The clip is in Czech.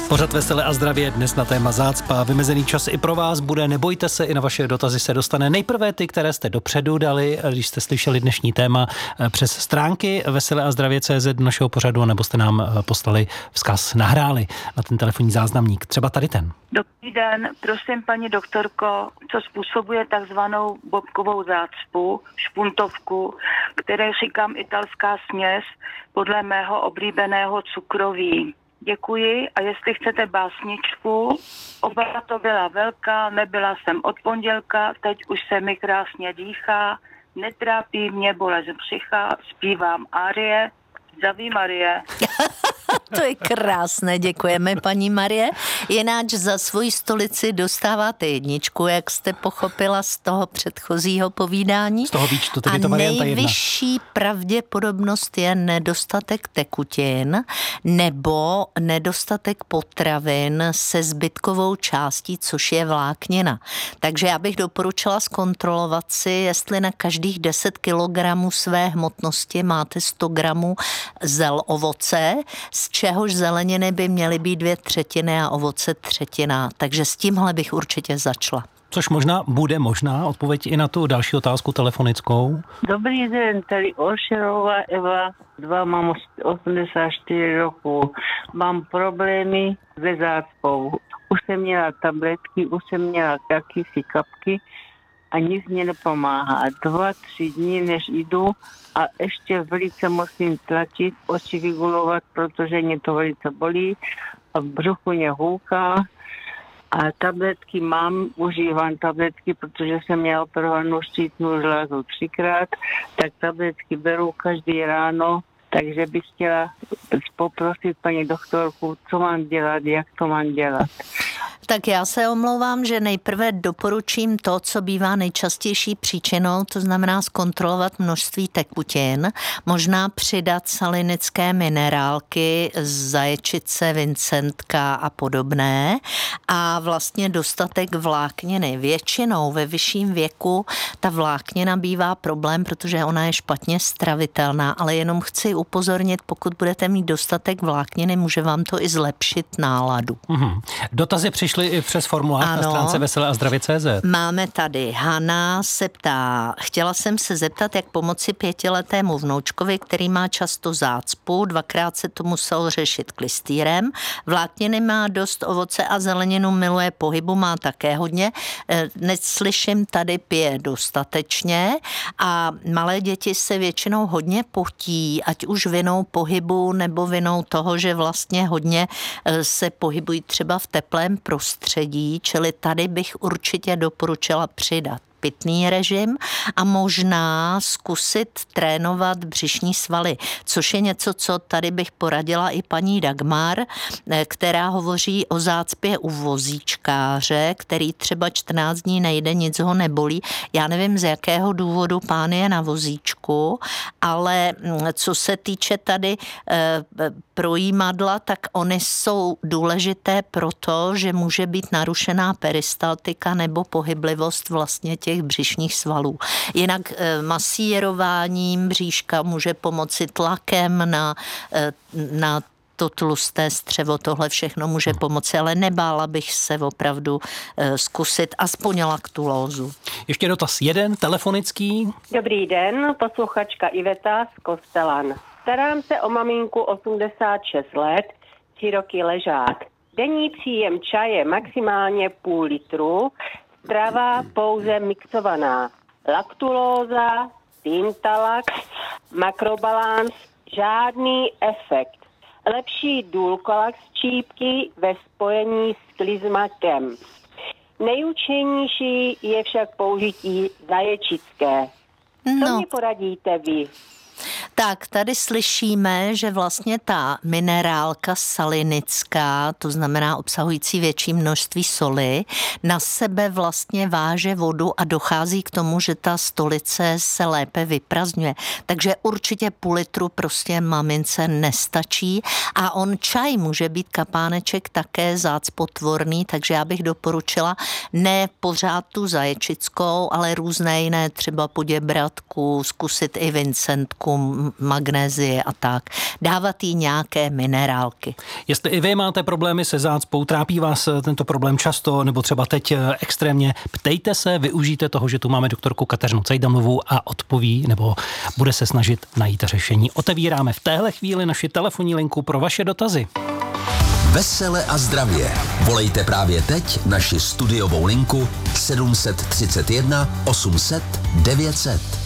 Pořad Veselé a zdravě dnes na téma zácpa. Vymezený čas i pro vás bude, nebojte se, i na vaše dotazy se dostane. Nejprve ty, které jste dopředu dali, když jste slyšeli dnešní téma přes stránky veseleazdravě.cz našeho pořadu, nebo jste nám poslali vzkaz, nahráli na ten telefonní záznamník. Třeba tady ten. Dobrý den, prosím paní doktorko, co způsobuje takzvanou bobkovou zácpu, špuntovku, které říkám italská směs, podle mého oblíbeného cukroví. Děkuji a jestli chcete básničku, oba to byla velká, nebyla jsem od pondělka, teď už se mi krásně dýchá, netrápí mě bolest břicha, zpívám árie, zdraví Marie. To je krásné, děkujeme paní Marie. Jináč za svoji stolici dostáváte jedničku, jak jste pochopila z toho předchozího povídání. Z toho výčtu, tedy to varianta 1. Nejvyšší pravděpodobnost je nedostatek tekutin nebo nedostatek potravin se zbytkovou částí, což je vláknina. Takže já bych doporučila zkontrolovat si, jestli na každých 10 kilogramů své hmotnosti máte 100 gramů ovoce, z čehož zeleniny by měly být 2/3 a ovoce 1/3. Takže s tímhle bych určitě začala. Což možná bude možná odpověď i na tu další otázku telefonickou. Dobrý den, tady Olšerová Eva, mám 84 roku. Mám problémy se zácpou. Už jsem měla tabletky, už jsem měla jakýsi kapky a nic mě nepomáhá. 2-3 dní, než jdu a ještě velice musím tlačit, oči vygulovat, protože mě to velice bolí a v břuchu mě houká. A tabletky mám, užívám tabletky, protože jsem měla operovanou štítnou žlázu 3krát, tak tabletky beru každý ráno, takže bych chtěla poprosit paní doktorku, co mám dělat, jak to mám dělat. Tak já se omlouvám, že nejprve doporučím to, co bývá nejčastější příčinou, to znamená zkontrolovat množství tekutin, možná přidat salinické minerálky, zaječice, vincentka a podobné a vlastně dostatek vlákniny. Většinou ve vyšším věku ta vláknina bývá problém, protože ona je špatně stravitelná, ale jenom chci upozornit, pokud budete mít dostatek vlákniny, může vám to i zlepšit náladu. Dotazy přišly i přes formulář na stránce veseleazdravě.cz. Máme tady. Hana se ptá, chtěla jsem se zeptat, jak pomoci 5letému vnoučkovi, který má často zácpu, 2krát se to musel řešit klystýrem. Vlákniny má dost, ovoce a zeleninu miluje, pohybu má také hodně. Neslyším tady, pije dostatečně a malé děti se většinou hodně potí, ať už vinou pohybu nebo vinou toho, že vlastně hodně se pohybují třeba v teplém prostředí, čili tady bych určitě doporučila přidat pitný režim a možná zkusit trénovat břišní svaly, což je něco, co tady bych poradila i paní Dagmar, která hovoří o zácpě u vozíčkáře, který třeba 14 dní nejde, nic ho nebolí. Já nevím, z jakého důvodu pán je na vozíčku, ale co se týče tady projímadla, tak ony jsou důležité proto, že může být narušená peristaltika nebo pohyblivost vlastně těch břišních svalů. Jinak masírováním bříška může pomoci tlakem na to tlusté střevo, tohle všechno může pomoci, ale nebála bych se opravdu zkusit aspoň laktulózu. Ještě dotaz jeden, telefonický. Dobrý den, posluchačka Iveta z Kostelan. Starám se o maminku 86 let, 3 roky ležák. Denní příjem čaje maximálně půl litru, strava pouze mixovaná. Laktulóza, Tintalax, makrobalans, žádný efekt. Lepší Dulcolax čípky ve spojení s klizmakem. Nejúčinnější je však použití zaječické. Co mi poradíte vy? Tak, tady slyšíme, že vlastně ta minerálka salinická, to znamená obsahující větší množství soli, na sebe vlastně váže vodu a dochází k tomu, že ta stolice se lépe vyprazdňuje. Takže určitě půl litru prostě mamince nestačí a on čaj může být kapáneček také zácpotvorný, takže já bych doporučila ne pořád tu zaječickou, ale různé jiné, třeba poděbratku, zkusit i vincentku, magnézie a tak. Dávat jí nějaké minerálky. Jestli i vy máte problémy se zácpou, trápí vás tento problém často, nebo třeba teď extrémně, ptejte se, využijte toho, že tu máme doktorku Kateřinu Cejdamovou a odpoví, nebo bude se snažit najít řešení. Otevíráme v téhle chvíli naši telefonní linku pro vaše dotazy. Vesele a zdravě. Volejte právě teď naši studiovou linku 731 800 900.